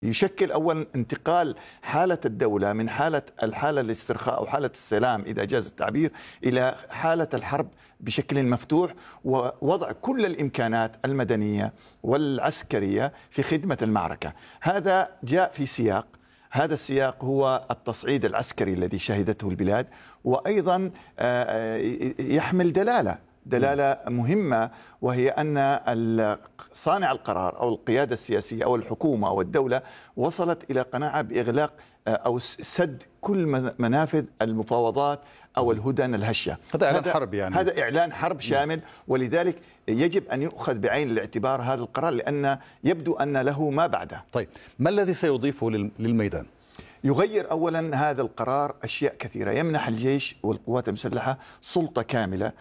يشكل أولا انتقال حالة الدولة من الحالة الاسترخاء أو حالة السلام إذا جاز التعبير إلى حالة الحرب بشكل مفتوح، ووضع كل الإمكانات المدنية والعسكرية في خدمة المعركة. هذا جاء في سياق، هذا السياق هو التصعيد العسكري الذي شهدته البلاد، وأيضا يحمل دلالة مهمة، وهي أن صانع القرار أو القيادة السياسية أو الحكومة أو الدولة وصلت إلى قناعة بإغلاق أو سد كل منافذ المفاوضات أو الهدن الهشة. هذا إعلان حرب، يعني هذا إعلان حرب شامل، ولذلك يجب أن يؤخذ بعين الاعتبار هذا القرار، لأن يبدو أن له ما بعده. طيب، ما الذي سيضيفه للميدان؟ يغير أولا هذا القرار أشياء كثيرة. يمنح الجيش والقوات المسلحة سلطة كاملة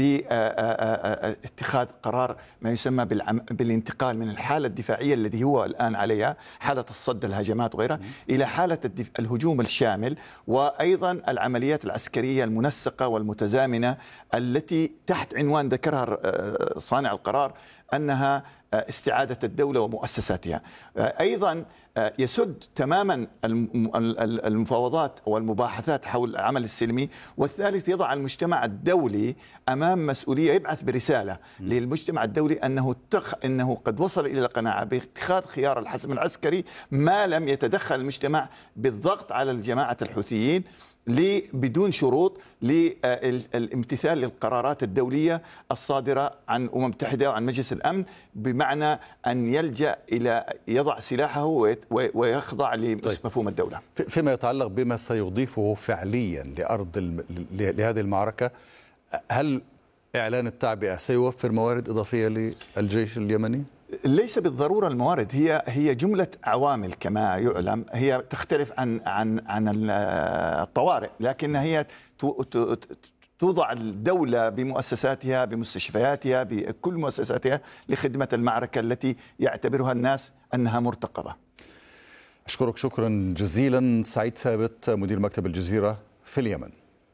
باتخاذ قرار ما يسمى بالانتقال من الحالة الدفاعية التي هو الآن عليها، حالة الصد الهجمات وغيرها، إلى حالة الهجوم الشامل، وأيضا العمليات العسكرية المنسقة والمتزامنة التي تحت عنوان ذكرها صانع القرار أنها استعادة الدولة ومؤسساتها. أيضا يسد تماما المفاوضات والمباحثات حول العمل السلمي. والثالث يضع المجتمع الدولي أمام مسؤولية، يبعث برسالة للمجتمع الدولي أنه قد وصل إلى القناعة باتخاذ خيار الحسم العسكري ما لم يتدخل المجتمع بالضغط على الجماعة الحوثيين بدون شروط للامتثال للقرارات الدولية الصادرة عن الأمم المتحدة وعن مجلس الأمن، بمعنى أن يلجأ إلى يضع سلاحه ويخضع لمفهوم الدولة. فيما يتعلق بما سيضيفه فعليا لهذه المعركة، هل إعلان التعبئة سيوفر موارد إضافية للجيش اليمني؟ ليس بالضرورة الموارد، هي جملة عوامل كما يعلم، هي تختلف عن الطوارئ، لكن هي توضع الدولة بمؤسساتها، بمستشفياتها، بكل مؤسساتها لخدمة المعركة التي يعتبرها الناس أنها مرتقبة. أشكرك شكرا جزيلا سعيد ثابت، مدير مكتب الجزيرة في اليمن.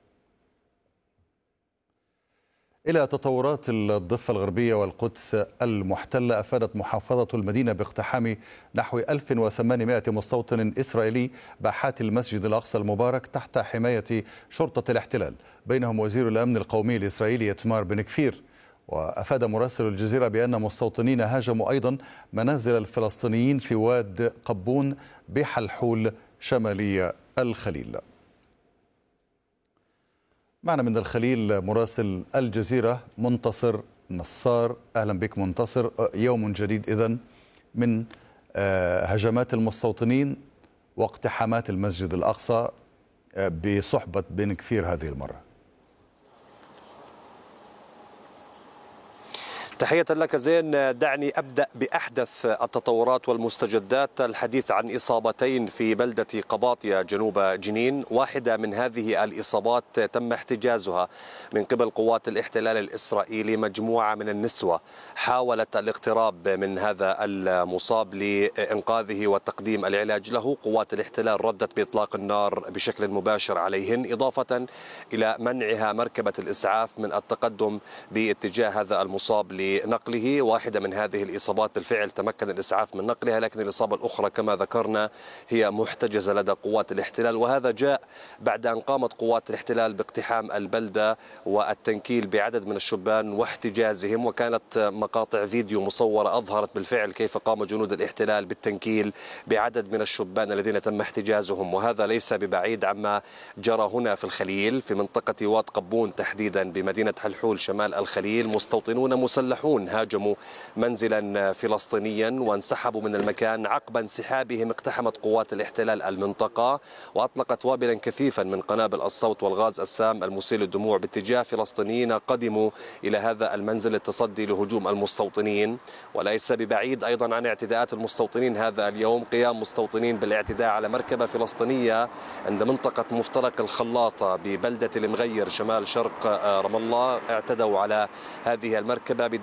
إلى تطورات الضفة الغربية والقدس المحتلة، أفادت محافظة المدينة باقتحام نحو 1800 مستوطن إسرائيلي باحات المسجد الأقصى المبارك تحت حماية شرطة الاحتلال، بينهم وزير الأمن القومي الإسرائيلي إتمار بن كفير. وأفاد مراسل الجزيرة بأن مستوطنين هاجموا أيضا منازل الفلسطينيين في واد قبون بحلحول شمالي الخليل. معنا من الخليل مراسل الجزيرة منتصر نصار. أهلا بك منتصر. يوم جديد إذن من هجمات المستوطنين واقتحامات المسجد الأقصى بصحبة بن كفير هذه المرة. تحية لك زين. دعني أبدأ بأحدث التطورات والمستجدات. الحديث عن إصابتين في بلدة قباطية جنوب جنين. واحدة من هذه الإصابات تم احتجازها من قبل قوات الاحتلال الإسرائيلي. مجموعة من النسوة حاولت الاقتراب من هذا المصاب لإنقاذه وتقديم العلاج له. قوات الاحتلال ردت بإطلاق النار بشكل مباشر عليهن، إضافة إلى منعها مركبة الإسعاف من التقدم باتجاه هذا المصاب لنقله. واحدة من هذه الإصابات بالفعل تمكن الإسعاف من نقلها، لكن الإصابة الأخرى كما ذكرنا هي محتجزة لدى قوات الاحتلال. وهذا جاء بعد أن قامت قوات الاحتلال باقتحام البلدة والتنكيل بعدد من الشبان واحتجازهم. وكانت مقاطع فيديو مصورة أظهرت بالفعل كيف قام جنود الاحتلال بالتنكيل بعدد من الشبان الذين تم احتجازهم. وهذا ليس ببعيد عما جرى هنا في الخليل في منطقة واد قبون تحديدا بمدينة حلحول شمال الخليل. مستوطنون مسلحون هاجموا منزلا فلسطينيا وانسحبوا من المكان. عقب انسحابهم اقتحمت قوات الاحتلال المنطقة وأطلقت وابلا كثيفا من قنابل الصوت والغاز السام المسيل للدموع باتجاه فلسطينيين قدموا إلى هذا المنزل للتصدي لهجوم المستوطنين. وليس ببعيد أيضا عن اعتداءات المستوطنين هذا اليوم قيام مستوطنين بالاعتداء على مركبة فلسطينية عند منطقة مفترق الخلاطة ببلدة المغير شمال شرق رام الله. اعتدوا على هذه المركبة بداعي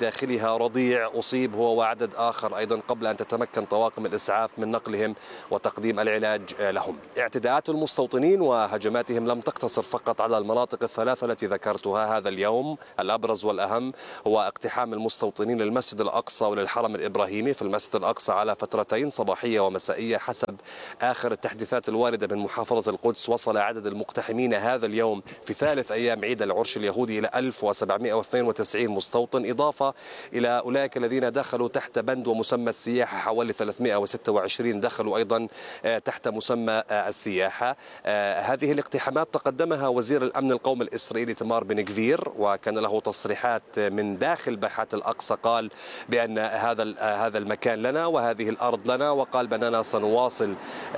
بداخلها رضيع أصيب هو وعدد آخر أيضا قبل أن تتمكن طواقم الإسعاف من نقلهم وتقديم العلاج لهم. اعتداءات المستوطنين وهجماتهم لم تقتصر فقط على المناطق الثلاثة التي ذكرتها. هذا اليوم الأبرز والأهم هو اقتحام المستوطنين للمسجد الأقصى وللحرم الإبراهيمي. في المسجد الأقصى على فترتين صباحية ومسائية حسب آخر التحديثات الواردة من محافظة القدس. وصل عدد المقتحمين هذا اليوم في ثالث أيام عيد العرش اليهودي إلى 1792 مستوطن، إضافة إلى أولئك الذين دخلوا تحت بند ومسمى السياحة حوالي 326 دخلوا أيضا تحت مسمى السياحة. هذه الاقتحامات تقدمها وزير الأمن القومي الإسرائيلي تمار بن غفير، وكان له تصريحات من داخل باحات الأقصى، قال بأن هذا المكان لنا وهذه الأرض لنا، وقال بأننا سنواصل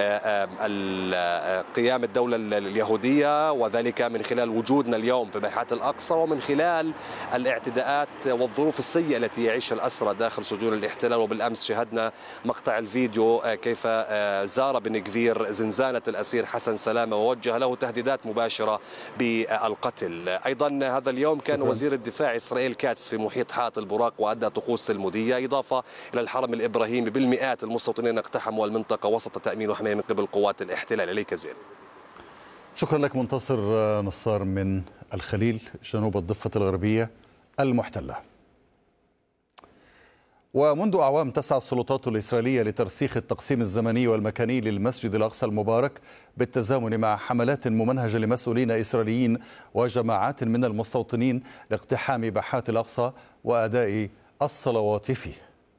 قيام الدولة اليهودية، وذلك من خلال وجودنا اليوم في باحات الأقصى ومن خلال الاعتداءات والظروف السيئة التي يعيشها الأسرى داخل سجون الاحتلال. وبالأمس شاهدنا مقطع الفيديو كيف زار بن غفير زنزانة الأسير حسن سلامة ووجه له تهديدات مباشرة بالقتل. أيضا هذا اليوم كان وزير الدفاع إسرائيل كاتس في محيط حائط البراق وأدى طقوس سلمودية، إضافة إلى الحرم الإبراهيمي. بالمئات المستوطنين اقتحموا المنطقة وسط تأمين وحماية من قبل قوات الاحتلال. إليك زين. شكرا لك منتصر نصار من الخليل جنوب الضفة الغربية المحتلة. ومنذ أعوام تسعى السلطات الإسرائيلية لترسيخ التقسيم الزمني والمكاني للمسجد الأقصى المبارك بالتزامن مع حملات ممنهجة لمسؤولين إسرائيليين وجماعات من المستوطنين لاقتحام باحات الأقصى وأداء الصلوات فيه.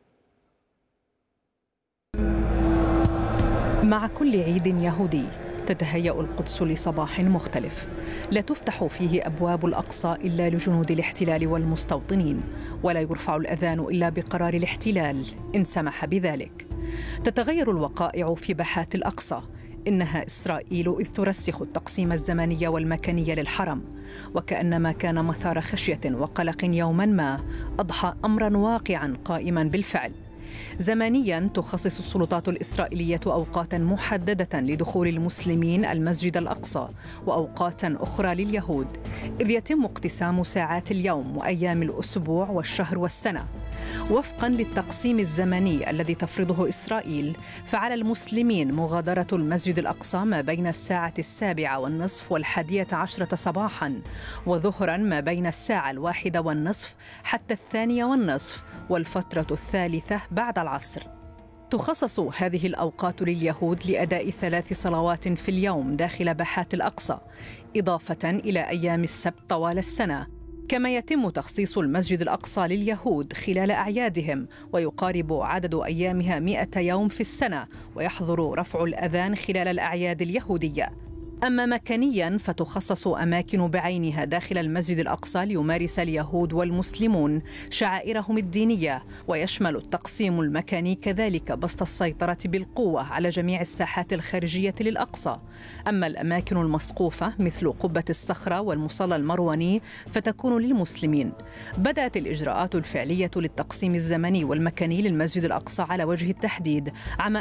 مع كل عيد يهودي تتهيأ القدس لصباح مختلف لا تفتح فيه أبواب الأقصى إلا لجنود الاحتلال والمستوطنين، ولا يرفع الأذان إلا بقرار الاحتلال إن سمح بذلك. تتغير الوقائع في باحات الأقصى، إنها إسرائيل إذ ترسخ التقسيم الزمني والمكاني للحرم، وكأنما كان مثار خشية وقلق يوما ما أضحى أمرا واقعا قائما بالفعل. زمانيا تخصص السلطات الإسرائيلية أوقاتا محددة لدخول المسلمين المسجد الأقصى وأوقاتا أخرى لليهود، إذ يتم اقتسام ساعات اليوم وأيام الأسبوع والشهر والسنة. وفقا للتقسيم الزمني الذي تفرضه إسرائيل، فعلى المسلمين مغادرة المسجد الأقصى ما بين 7:15 و11:10 صباحا، وظهرا ما بين 1:01 حتى 2:30 والفترة الثالثة بعد العصر. تخصص هذه الأوقات لليهود لأداء 3 صلوات في اليوم داخل باحات الأقصى، إضافة إلى أيام السبت طوال السنة. كما يتم تخصيص المسجد الأقصى لليهود خلال أعيادهم، ويقارب عدد أيامها 100 يوم في السنة، ويحظر رفع الأذان خلال الأعياد اليهودية. أما مكانياً فتخصص أماكن بعينها داخل المسجد الأقصى ليمارس اليهود والمسلمون شعائرهم الدينية، ويشمل التقسيم المكاني كذلك بسط السيطرة بالقوة على جميع الساحات الخارجية للأقصى. أما الأماكن المسقوفة مثل قبة الصخرة والمصلى المرواني فتكون للمسلمين. بدأت الإجراءات الفعلية للتقسيم الزمني والمكاني للمسجد الأقصى على وجه التحديد عام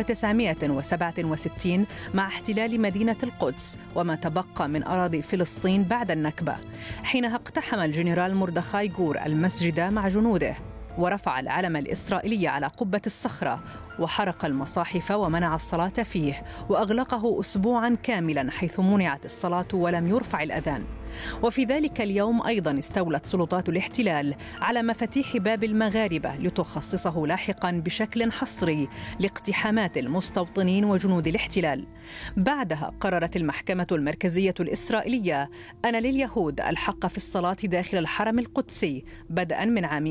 1967 مع احتلال مدينة القدس وما تبقى من أراضي فلسطين بعد النكبة، حينها اقتحم الجنرال مردخاي غور المسجد مع جنوده، ورفع العلم الإسرائيلي على قبة الصخرة، وحرق المصاحف ومنع الصلاة فيه، وأغلقه أسبوعاً كاملاً حيث منعت الصلاة ولم يرفع الأذان. وفي ذلك اليوم أيضاً استولت سلطات الاحتلال على مفاتيح باب المغاربة لتخصصه لاحقاً بشكل حصري لاقتحامات المستوطنين وجنود الاحتلال. بعدها قررت المحكمة المركزية الإسرائيلية أن لليهود الحق في الصلاة داخل الحرم القدسي بدءاً من عام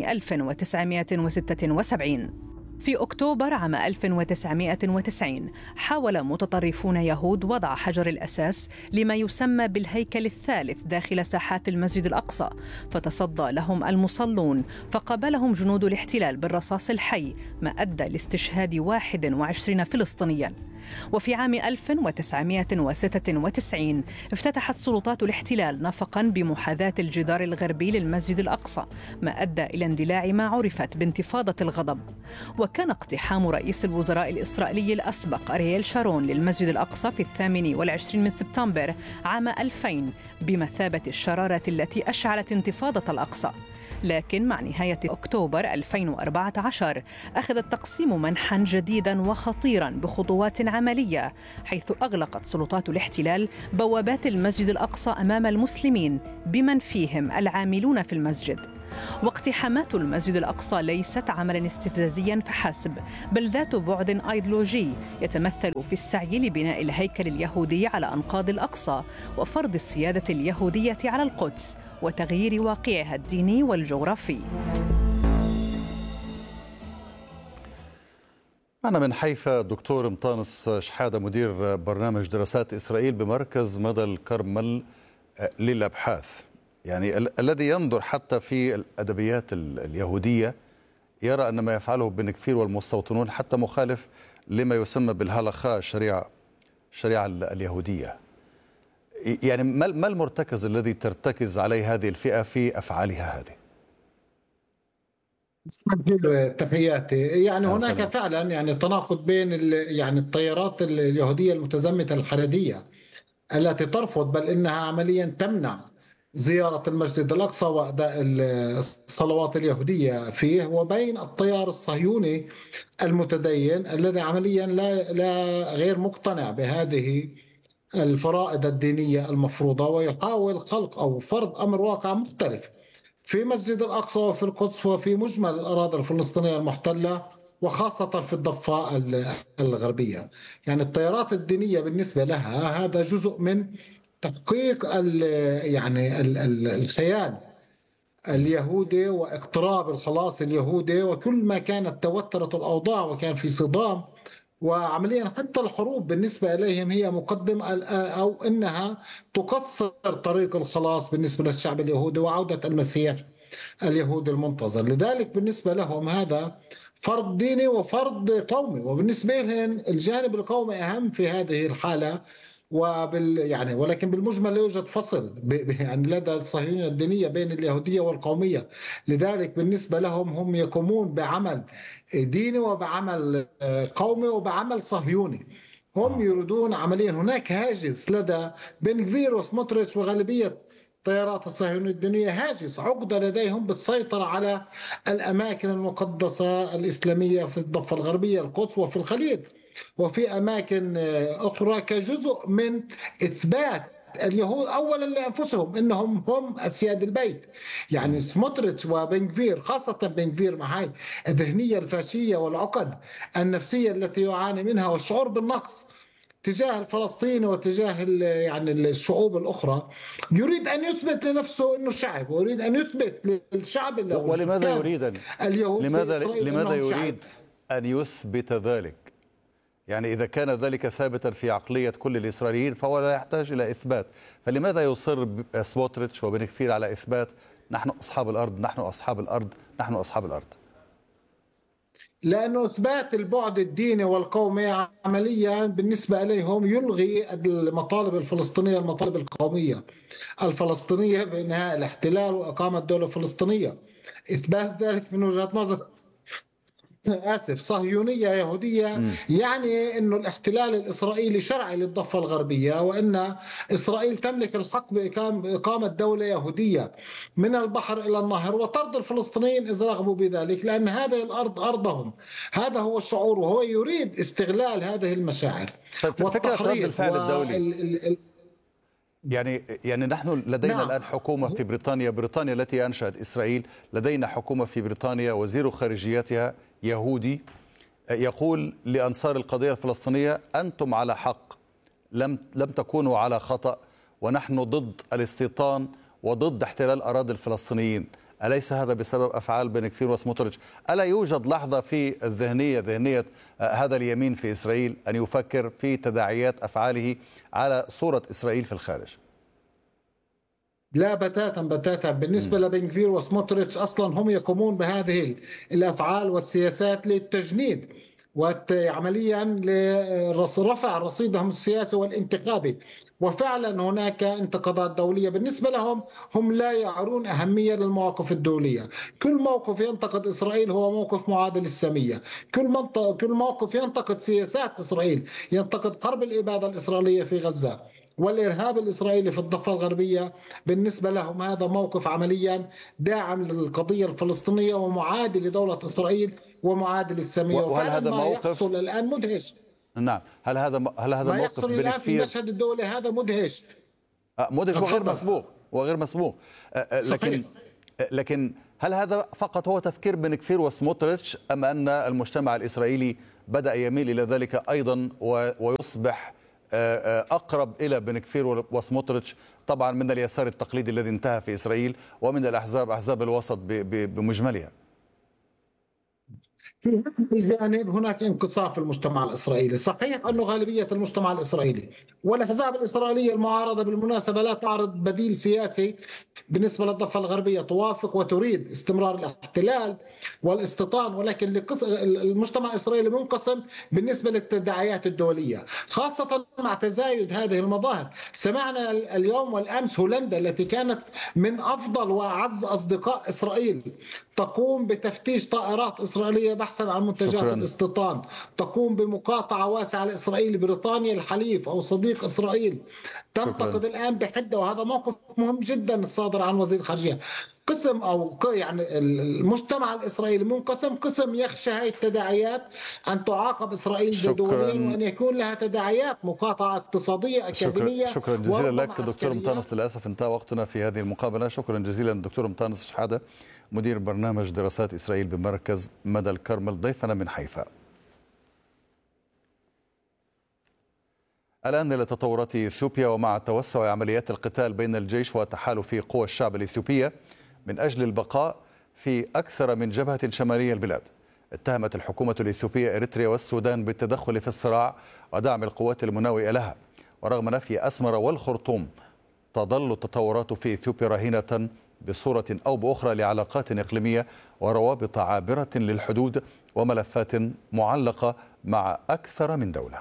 1976. في أكتوبر عام 1990 حاول متطرفون يهود وضع حجر الأساس لما يسمى بالهيكل الثالث داخل ساحات المسجد الأقصى، فتصدى لهم المصلون فقابلهم جنود الاحتلال بالرصاص الحي، ما أدى لاستشهاد 21 فلسطينياً. وفي عام 1996 افتتحت سلطات الاحتلال نفقاً بمحاذاة الجدار الغربي للمسجد الأقصى، ما أدى إلى اندلاع ما عرفت بانتفاضة الغضب. وكان اقتحام رئيس الوزراء الإسرائيلي الأسبق أرييل شارون للمسجد الأقصى في 28 من سبتمبر عام 2000 بمثابة الشرارة التي أشعلت انتفاضة الأقصى. لكن مع نهاية أكتوبر 2014 أخذ التقسيم منحا جديدا وخطيرا بخطوات عملية، حيث أغلقت سلطات الاحتلال بوابات المسجد الأقصى أمام المسلمين بمن فيهم العاملون في المسجد. واقتحامات المسجد الأقصى ليست عملا استفزازيا فحسب، بل ذات بعد أيديولوجي يتمثل في السعي لبناء الهيكل اليهودي على أنقاض الأقصى وفرض السيادة اليهودية على القدس وتغيير واقعها الديني والجغرافي. معنا من حيفا دكتور مطانس شحادة، مدير برنامج دراسات إسرائيل بمركز مدى الكرمل للأبحاث. يعني الذي ينظر حتى في الأدبيات اليهودية يرى أن ما يفعله بن كفير والمستوطنون حتى مخالف لما يسمى بالهلخاء، الشريعة اليهودية. يعني ما المرتكز الذي ترتكز عليه هذه الفئة في أفعالها هذه؟ تحياتي. يعني هناك فعلا يعني تناقض بين يعني التيارات اليهودية المتزمتة الحريدية التي ترفض بل إنها عمليا تمنع زيارة المسجد الأقصى وأداء الصلوات اليهودية فيه، وبين التيار الصهيوني المتدين الذي عمليا لا غير مقتنع بهذه الفرائض الدينية المفروضة، ويحاول خلق أو فرض أمر واقع مختلف في مسجد الأقصى وفي القدس وفي مجمل الأراضي الفلسطينية المحتلة، وخاصة في الضفة الغربية. يعني التيارات الدينية بالنسبة لها هذا جزء من تحقيق يعني الخيال اليهودي واقتراب الخلاص اليهودي، وكل ما كانت توترت الأوضاع وكان في صدام، وعمليا حتى الحروب بالنسبة إليهم هي مقدم أو أنها تقصر طريق الخلاص بالنسبة للشعب اليهودي وعودة المسيح اليهودي المنتظر. لذلك بالنسبة لهم هذا فرض ديني وفرض قومي، وبالنسبة لهم الجانب القومي أهم في هذه الحالة. يعني ولكن بالمجمل لا يوجد فصل يعني لدى الصهيونية الدينية بين اليهودية والقومية. لذلك بالنسبة لهم هم يقومون بعمل ديني وبعمل قومي وبعمل صهيوني. هم يريدون عمليا، هناك هاجس لدى بن كفير وسموتريتش وغالبية التيارات الصهيونية الدينية، هاجس عقدة لديهم بالسيطرة على الأماكن المقدسة الإسلامية في الضفة الغربية، القدس وفي الخليل وفي أماكن أخرى، كجزء من إثبات اليهود أولا لأنفسهم أنهم هم أسياد البيت. يعني سموتريتش وبن كفير، خاصة بن كفير مع هاي الذهنية الفاشية والعقد النفسية التي يعاني منها والشعور بالنقص تجاه الفلسطيني وتجاه يعني الشعوب الأخرى، يريد أن يثبت لنفسه أنه شعب، ويريد أن يثبت للشعب ولماذا يريد اليهود لماذا يريد أن يثبت ذلك؟ يعني إذا كان ذلك ثابتا في عقلية كل الإسرائيليين فهو لا يحتاج إلى إثبات، فلماذا يصر سموتريتش وبن كفير على إثبات نحن أصحاب الأرض، نحن أصحاب الأرض، نحن أصحاب الأرض؟ لأنه إثبات البعد الديني والقومي عمليا بالنسبة إليهم يلغي المطالب الفلسطينية، المطالب القومية الفلسطينية بإنهاء الاحتلال وإقامة دولة فلسطينية. إثبات ذلك من وجهة نظر صهيونية يهودية يعني أنه الاحتلال الإسرائيلي شرعي للضفة الغربية، وأن إسرائيل تملك الحق بإقامة دولة يهودية من البحر إلى النهر وطرد الفلسطينيين إذا رغبوا بذلك، لأن هذه الأرض أرضهم. هذا هو الشعور، وهو يريد استغلال هذه المشاعر. طيب فكرة رد الفعل الدولي يعني نحن لدينا الآن حكومة في بريطانيا التي أنشأت إسرائيل، لدينا حكومة في بريطانيا وزير خارجيتها يهودي يقول لأنصار القضية الفلسطينية أنتم على حق، لم تكونوا على خطأ، ونحن ضد الاستيطان وضد احتلال أراضي الفلسطينيين. أليس هذا بسبب أفعال بن كفير وسموتريتش؟ ألا يوجد لحظة في ذهنية هذا اليمين في إسرائيل أن يفكر في تداعيات أفعاله على صورة إسرائيل في الخارج؟ لا بتاتا. بالنسبة لبن كفير وسموتريتش أصلا هم يقومون بهذه الأفعال والسياسات للتجنيد وعمليا لرفع رصيدهم السياسي والانتخابي. وفعلا هناك انتقادات دولية بالنسبة لهم، هم لا يعرون أهمية للمواقف الدولية. كل موقف ينتقد إسرائيل هو موقف معادل للسامية، كل موقف ينتقد سياسات إسرائيل، ينتقد حرب الإبادة الإسرائيلية في غزة، والإرهاب الإسرائيلي في الضفة الغربية بالنسبة لهم هذا موقف عمليا داعم للقضية الفلسطينية ومعادي لدولة إسرائيل ومعادي للسامية. وهل هذا ما موقف يحصل الآن مدهش؟ نعم، هل هذا ما موقف يحصل الآن في بن المشهد الدولي هذا مدهش وغير مسبوق لكن هل هذا فقط هو تفكير بن كفير وسموتريتش أم أن المجتمع الإسرائيلي بدأ يميل إلى ذلك أيضا ويصبح أقرب إلى بن كفير وسموتريتش طبعا من اليسار التقليدي الذي انتهى في إسرائيل ومن أحزاب الوسط بمجملها؟ في الجانب هناك انقسام في المجتمع الإسرائيلي. صحيح أنه غالبية المجتمع الإسرائيلي والأحزاب الإسرائيلية المعارضة بالمناسبة لا تعرض بديل سياسي بالنسبة للضفة الغربية، توافق وتريد استمرار الاحتلال والاستيطان، ولكن المجتمع الإسرائيلي منقسم بالنسبة للتداعيات الدولية، خاصة مع تزايد هذه المظاهر. سمعنا اليوم والأمس هولندا التي كانت من أفضل وأعز أصدقاء إسرائيل تقوم بتفتيش طائرات إسرائيلية بحثا عن منتجات الاستيطان، تقوم بمقاطعة واسعة لإسرائيل. بريطانيا الحليف أو صديق إسرائيل تنتقد الآن بحدة، وهذا موقف مهم جدا الصادر عن وزير الخارجية. قسم أو يعني المجتمع الإسرائيلي منقسم، قسم يخشى هذه التداعيات أن تعاقب إسرائيل دوليا وأن يكون لها تداعيات مقاطعة اقتصادية أكاديمية. شكرا جزيلا لك دكتور مطانس. للأسف انتهى وقتنا في هذه المقابلة. شكرا جزيلا دكتور مطانس شحادة، مدير برنامج دراسات إسرائيل بمركز مدى الكرمل، ضيفنا من حيفا. الآن إلى تطورات إثيوبيا ومع توسع عمليات القتال بين الجيش وتحالف قوى الشعب الإثيوبية من أجل البقاء في أكثر من جبهة شمالية البلاد. اتهمت الحكومة الإثيوبية إريتريا والسودان بالتدخل في الصراع ودعم القوات المناوئة لها. ورغم نفي أسمرة والخرطوم تظل التطورات في إثيوبيا رهينة بصورة أو بأخرى لعلاقات إقليمية وروابط عابرة للحدود وملفات معلقة مع أكثر من دولة.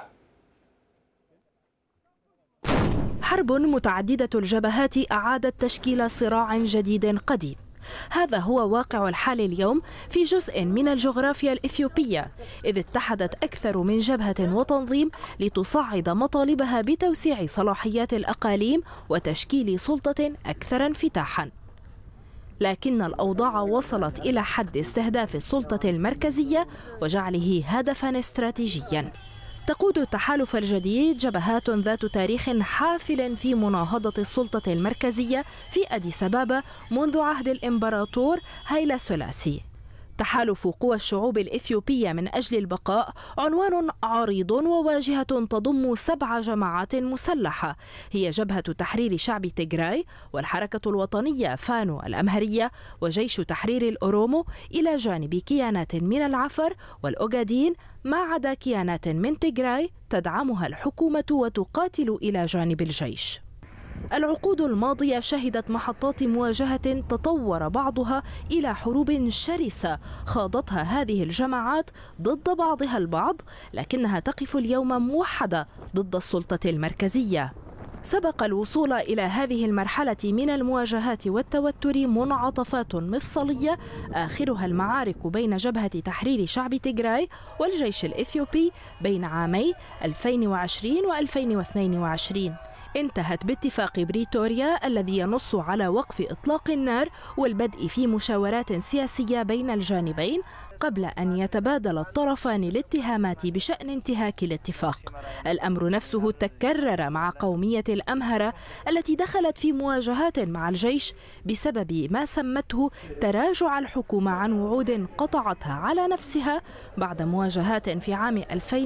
حرب متعددة الجبهات أعادت تشكيل صراع جديد قديم. هذا هو واقع الحال اليوم في جزء من الجغرافيا الإثيوبية، إذ اتحدت أكثر من جبهة وتنظيم لتصعد مطالبها بتوسيع صلاحيات الأقاليم وتشكيل سلطة أكثر انفتاحاً. لكن الأوضاع وصلت إلى حد استهداف السلطة المركزية وجعله هدفاً استراتيجياً. تقود التحالف الجديد جبهات ذات تاريخ حافل في مناهضة السلطة المركزية في أديس أبابا منذ عهد الإمبراطور هايلا سلاسي. تحالف قوى الشعوب الإثيوبية من أجل البقاء عنوان عريض وواجهة تضم 7 جماعات مسلحة، هي جبهة تحرير شعب تيغراي والحركة الوطنية فانو الأمهرية وجيش تحرير الأورومو، إلى جانب كيانات من العفر والأوغادين، ما عدا كيانات من تيغراي تدعمها الحكومة وتقاتل إلى جانب الجيش. العقود الماضية شهدت محطات مواجهة تطور بعضها إلى حروب شرسة خاضتها هذه الجماعات ضد بعضها البعض، لكنها تقف اليوم موحدة ضد السلطة المركزية. سبق الوصول إلى هذه المرحلة من المواجهات والتوتر منعطفات مفصلية، آخرها المعارك بين جبهة تحرير شعب تيغراي والجيش الإثيوبي بين عامي 2020 و2022. انتهت باتفاق بريتوريا الذي ينص على وقف إطلاق النار والبدء في مشاورات سياسية بين الجانبين قبل أن يتبادل الطرفان الاتهامات بشأن انتهاك الاتفاق. الأمر نفسه تكرر مع قومية الأمهرة التي دخلت في مواجهات مع الجيش بسبب ما سمته تراجع الحكومة عن وعود قطعتها على نفسها بعد مواجهات في عام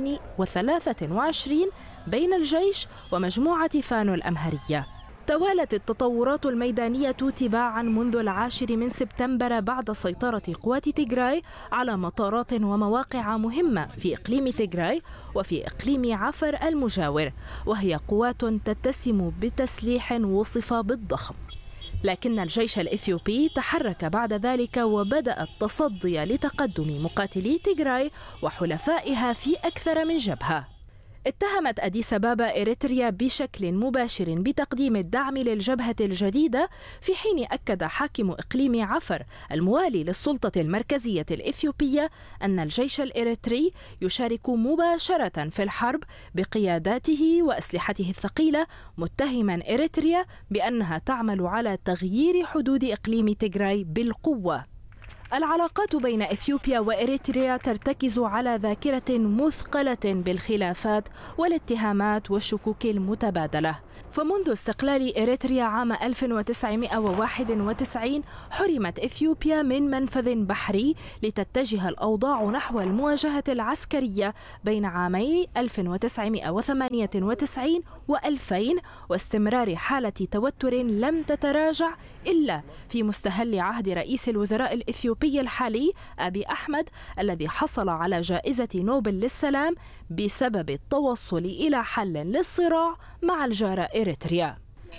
2023 بين الجيش ومجموعة فانو الأمهرية. توالت التطورات الميدانية تباعا منذ 10 سبتمبر بعد سيطرة قوات تيغراي على مطارات ومواقع مهمة في إقليم تيغراي وفي إقليم عفر المجاور، وهي قوات تتسم بتسليح وصف بالضخم. لكن الجيش الإثيوبي تحرك بعد ذلك وبدأ التصدي لتقدم مقاتلي تيغراي وحلفائها في أكثر من جبهة. اتهمت أديس أبابا إريتريا بشكل مباشر بتقديم الدعم للجبهة الجديدة، في حين أكد حاكم إقليم عفر الموالي للسلطة المركزية الإثيوبية أن الجيش الإريتري يشارك مباشرة في الحرب بقياداته وأسلحته الثقيلة، متهما إريتريا بأنها تعمل على تغيير حدود إقليم تيغراي بالقوة. العلاقات بين إثيوبيا وإريتريا ترتكز على ذاكرة مثقلة بالخلافات والاتهامات والشكوك المتبادلة. فمنذ استقلال إريتريا عام 1991 حرمت إثيوبيا من منفذ بحري لتتجه الأوضاع نحو المواجهة العسكرية بين عامي 1998 و2000 واستمرار حالة توتر لم تتراجع إلا في مستهل عهد رئيس الوزراء الإثيوبي الحالي أبي أحمد الذي حصل على جائزة نوبل للسلام بسبب التوصل إلى حل للصراع مع الجارة إريتريا.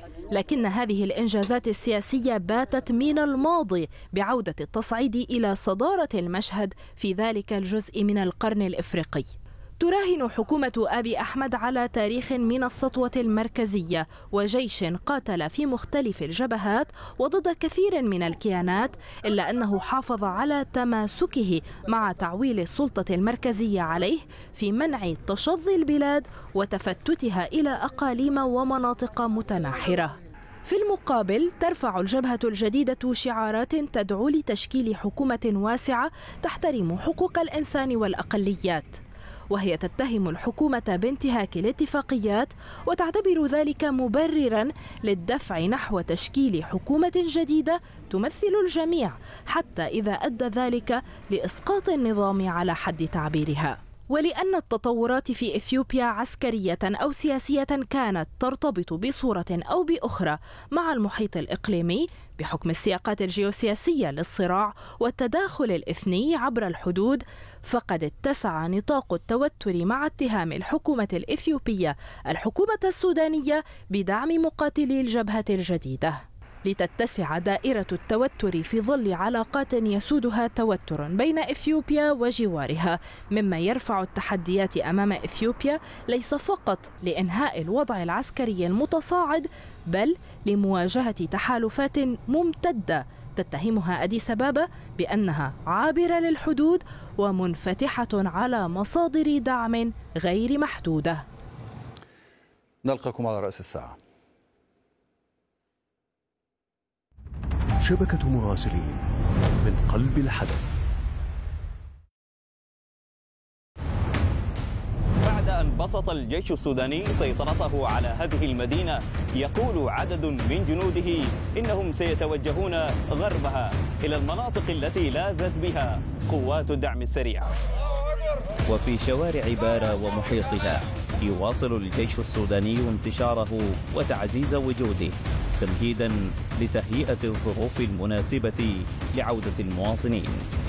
لكن هذه الإنجازات السياسية باتت من الماضي بعودة التصعيد إلى صدارة المشهد في ذلك الجزء من القرن الإفريقي. تراهن حكومة أبي أحمد على تاريخ من السطوة المركزية وجيش قاتل في مختلف الجبهات وضد كثير من الكيانات، إلا أنه حافظ على تماسكه مع تعويل السلطة المركزية عليه في منع تشظي البلاد وتفتتها إلى أقاليم ومناطق متناحرة. في المقابل ترفع الجبهة الجديدة شعارات تدعو لتشكيل حكومة واسعة تحترم حقوق الإنسان والأقليات، وهي تتهم الحكومة بانتهاك الاتفاقيات وتعتبر ذلك مبررا للدفع نحو تشكيل حكومة جديدة تمثل الجميع، حتى إذا أدى ذلك لإسقاط النظام على حد تعبيرها. ولأن التطورات في إثيوبيا عسكرية أو سياسية كانت ترتبط بصورة أو بأخرى مع المحيط الإقليمي بحكم السياقات الجيوسياسية للصراع والتداخل الإثني عبر الحدود، فقد اتسع نطاق التوتر مع اتهام الحكومة الإثيوبية الحكومة السودانية بدعم مقاتلي الجبهة الجديدة، لتتسع دائرة التوتر في ظل علاقات يسودها توتر بين إثيوبيا وجوارها، مما يرفع التحديات أمام إثيوبيا ليس فقط لإنهاء الوضع العسكري المتصاعد، بل لمواجهة تحالفات ممتدة تتهمها أديس أبابا بأنها عابرة للحدود ومنفتحة على مصادر دعم غير محدودة. نلقاكم على رأس الساعة. شبكة مراسلين من قلب الحدث. بعد أن بسط الجيش السوداني سيطرته على هذه المدينة، يقول عدد من جنوده إنهم سيتوجهون غربها إلى المناطق التي لاذت بها قوات الدعم السريع. وفي شوارع بارا ومحيطها يواصل الجيش السوداني انتشاره وتعزيز وجوده تمهيدا لتهيئة الظروف المناسبة لعودة المواطنين.